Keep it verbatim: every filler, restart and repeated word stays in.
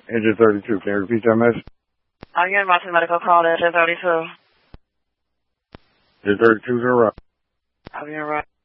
Engine thirty-two, can you repeat that message? I'm getting Boston Medical call to Engine thirty-two. Engine thirty-two, zero. I'll be right.